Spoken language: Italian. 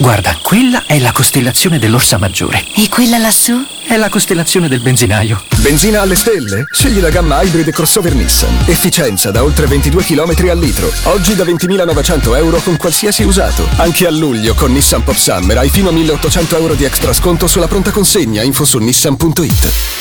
Guarda, quella è la costellazione dell'Orsa Maggiore. E quella lassù? È la costellazione del benzinaio. Benzina alle stelle? Scegli la gamma Hybrid crossover Nissan. Efficienza da oltre 22 km al litro. Oggi da 20.900 euro con qualsiasi usato. Anche a luglio con Nissan Pop Summer hai fino a 1.800 euro di extra sconto sulla pronta consegna. Info su nissan.it.